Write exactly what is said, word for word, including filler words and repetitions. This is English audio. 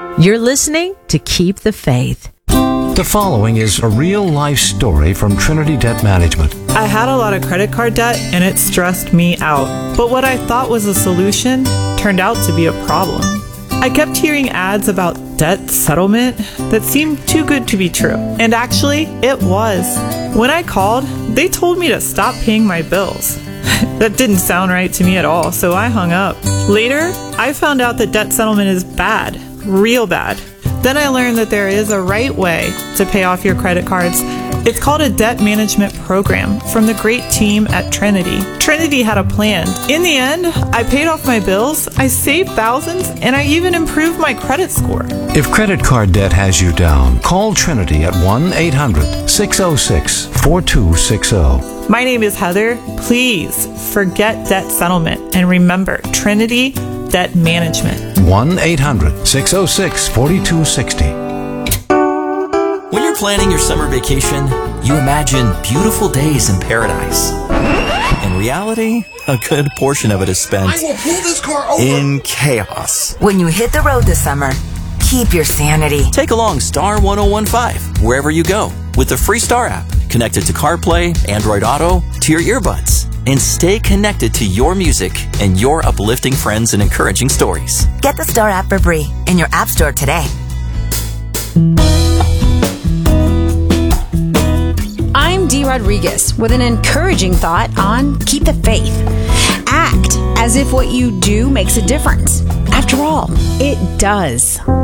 You're listening to Keep the Faith. The following is a real-life story from Trinity Debt Management. I had a lot of credit card debt and it stressed me out. But what I thought was a solution turned out to be a problem. I kept hearing ads about debt settlement that seemed too good to be true. And actually, it was. When I called, they told me to stop paying my bills. That didn't sound right to me at all, so I hung up. Later, I found out that debt settlement is bad, real bad. Then I learned that there is a right way to pay off your credit cards. It's called a debt management program from the great team at Trinity. Trinity had a plan. In the end, I paid off my bills, I saved thousands, and I even improved my credit score. If credit card debt has you down, call Trinity at one eight hundred, six oh six, four two six oh. My name is Heather. Please forget debt settlement and remember Trinity Debt Management. one eight hundred, six oh six, four two six oh. When you're planning your summer vacation, you imagine beautiful days in paradise. In reality, a good portion of it is spent I will pull this car over. in chaos. When you hit the road this summer, keep your sanity. Take along Star one oh one five wherever you go with the free Star app, connected to CarPlay, Android Auto, to your earbuds, and stay connected to your music and your uplifting friends and encouraging stories. Get the Star app for free in your app store today. I'm Dee Rodriguez with an encouraging thought on Keep the Faith. Act as if what you do makes a difference. After all, it does.